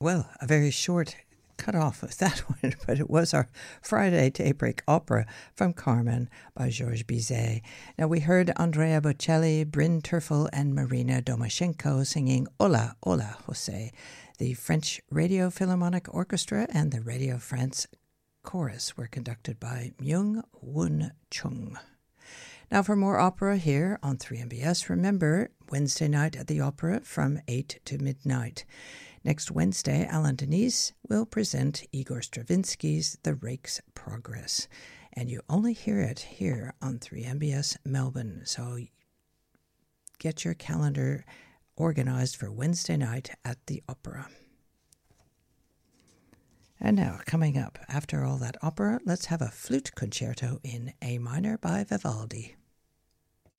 Well, a very short cut off of that one, but it was our Friday daybreak opera from Carmen by Georges Bizet. Now, we heard Andrea Bocelli, Bryn Terfel, and Marina Domashenko singing Hola, Hola, Jose. The French Radio Philharmonic Orchestra and the Radio France Chorus were conducted by Myung Woon Chung. Now, for more opera here on 3MBS, remember Wednesday night at the Opera from 8 to midnight. Next Wednesday, Alan Denise will present Igor Stravinsky's The Rake's Progress. And you only hear it here on 3MBS Melbourne. So get your calendar organized for Wednesday night at the Opera. And now, coming up, after all that opera, let's have a flute concerto in A minor by Vivaldi.